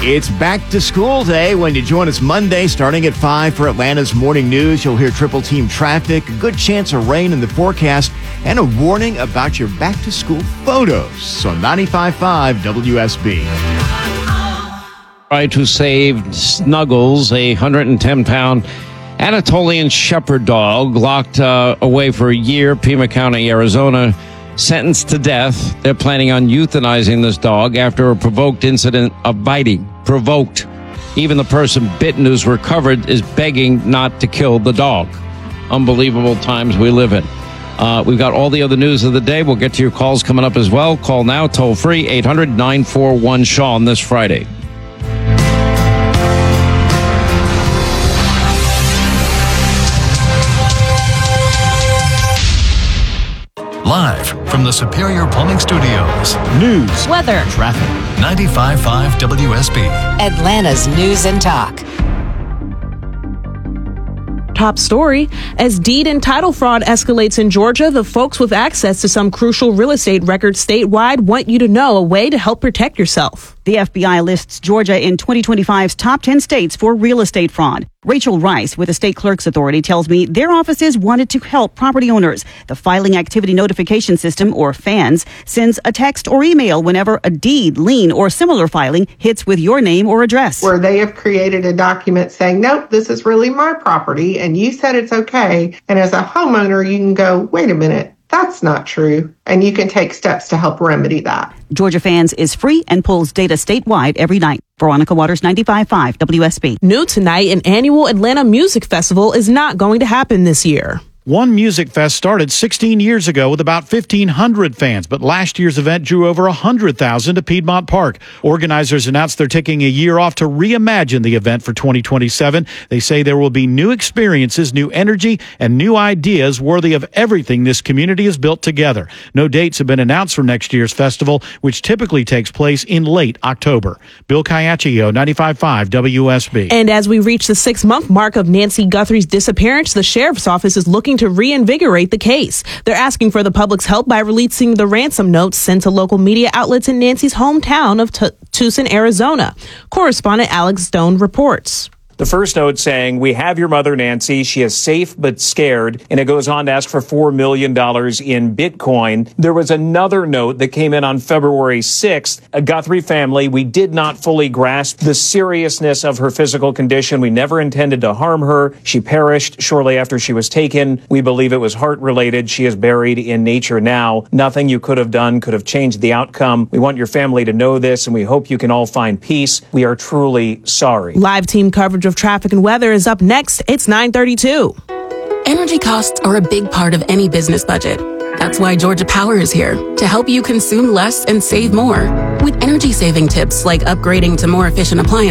It's back to school day. When you join us Monday, starting at 5 for Atlanta's morning news, you'll hear triple team traffic, a good chance of rain in the forecast, and a warning about your back to school photos. On 95.5 WSB. Try to save Snuggles, a 110-pound Anatolian Shepherd dog locked away for a year, Pima County, Arizona. Sentenced to death. They're planning on euthanizing this dog after a provoked incident of biting. Provoked. Even the person bitten who's recovered is begging not to kill the dog. Unbelievable times we live in. We've got all the other news of the day. We'll get to your calls coming up as well. Call now, toll free, 800-941-SEAN this Friday. Live from the Superior Plumbing Studios. News, weather, traffic. 95.5 WSB. Atlanta's News and Talk. Top story. As deed and title fraud escalates in Georgia, the folks with access to some crucial real estate records statewide want you to know a way to help protect yourself. The FBI lists Georgia in 2025's top 10 states for real estate fraud. Rachel Rice with the State Clerk's Authority tells me their offices wanted to help property owners. The Filing Activity Notification System, or FANS, sends a text or email whenever a deed, lien, or similar filing hits with your name or address. Where they have created a document saying, nope, this is really my property, and you said it's okay. And as a homeowner, you can go, wait a minute, that's not true. And you can take steps to help remedy that. Georgia FANS is free and pulls data statewide every night. Veronica Waters, 95.5 WSB. New tonight, an annual Atlanta Music Festival is not going to happen this year. One Music Fest started 16 years ago with about 1,500 fans, but last year's event drew over 100,000 to Piedmont Park. Organizers announced they're taking a year off to reimagine the event for 2027. They say there will be new experiences, new energy, and new ideas worthy of everything this community has built together. No dates have been announced for next year's festival, which typically takes place in late October. Bill Caiaccio, 95.5 WSB. And as we reach the 6-month mark of Nancy Guthrie's disappearance, the sheriff's office is looking to reinvigorate the case. They're asking for the public's help by releasing the ransom notes sent to local media outlets in Nancy's hometown of Tucson, Arizona. Correspondent Alex Stone reports. The first note saying, we have your mother, Nancy. She is safe but scared. And it goes on to ask for $4 million in Bitcoin. There was another note that came in on February 6th. A Guthrie family, we did not fully grasp the seriousness of her physical condition. We never intended to harm her. She perished shortly after she was taken. We believe it was heart-related. She is buried in nature now. Nothing you could have done could have changed the outcome. We want your family to know this, and we hope you can all find peace. We are truly sorry. Live team coverage of traffic and weather is up next. It's 9:32. Energy costs are a big part of any business budget. That's why Georgia Power is here to help you consume less and save more. With energy saving tips like upgrading to more efficient appliances